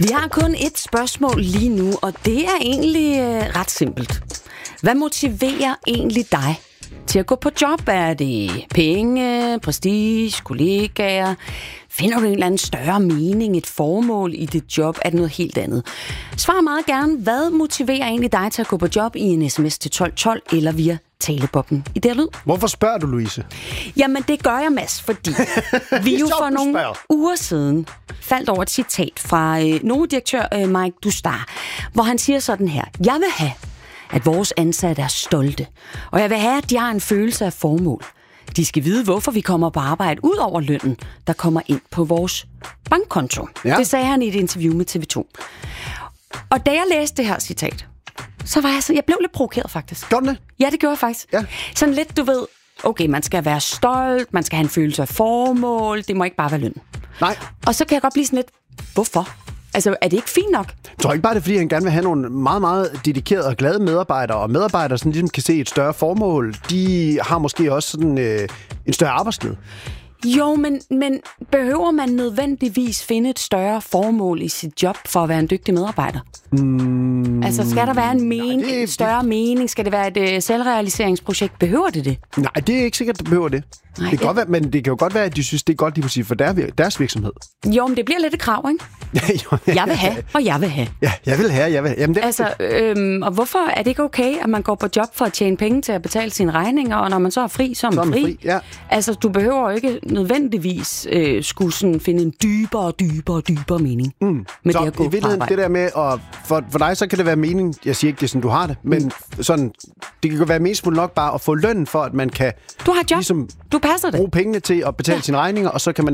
Vi har kun et spørgsmål lige nu, og det er egentlig ret simpelt. Hvad motiverer egentlig dig til at gå på job? Er det penge, prestige, kollegaer? Finder du en eller anden større mening, et formål i dit job? Er det noget helt andet? Svar meget gerne, hvad motiverer egentlig dig til at gå på job i en sms til 1212 eller via talebobben i der lyd? Hvorfor spørger du, Louise? Jamen, det gør jeg, Mads, fordi vi jo for nogle uger siden faldt over et citat fra Novo-direktør Mike Dustar, hvor han siger sådan her: Jeg vil have, at vores ansatte er stolte, og jeg vil have, at de har en følelse af formål. De skal vide, hvorfor vi kommer på arbejde ud over lønnen, der kommer ind på vores bankkonto. Ja. Det sagde han i et interview med TV2. Og da jeg læste det her citat, så var jeg blev lidt provokeret faktisk. Gjorde det? Ja, det gjorde jeg faktisk. Ja. Sådan lidt, du ved, okay, man skal være stolt, man skal have en følelse af formål, det må ikke bare være løn. Nej. Og så kan jeg godt blive sådan lidt, hvorfor? Altså, er det ikke fint nok? Jeg tror ikke bare, det er, fordi han gerne vil have nogle meget, meget dedikerede og glade medarbejdere, og medarbejdere, som ligesom kan se et større formål, de har måske også sådan en større arbejdsglæde. Jo, men behøver man nødvendigvis finde et større formål i sit job for at være en dygtig medarbejder? Altså, skal der være en mening, større mening? Skal det være et selvrealiseringsprojekt? Behøver det? Nej, det er ikke sikkert, det behøver det. Nej, det kan godt være, men det kan jo godt være, at de synes, det er godt lige præcis for deres virksomhed. Jo, men det bliver lidt et krav, ikke? Jeg vil have, og jeg vil have. Ja, jeg vil have. Jamen, det... Altså, og hvorfor er det ikke okay, at man går på job for at tjene penge til at betale sine regninger, og når man så er fri, så er man fri? Ja. Altså, du behøver jo ikke nødvendigvis skulle sådan finde en dybere mening med så det at gå i virkeligheden, på arbejde. Det der med, og for dig, så kan det være mening, jeg siger ikke, det er sådan, du har det, men sådan, det kan være meningsfuldt nok bare at få løn for, at man kan du har job, ligesom du passer det. Bruge pengene til at betale sine regninger, og så kan man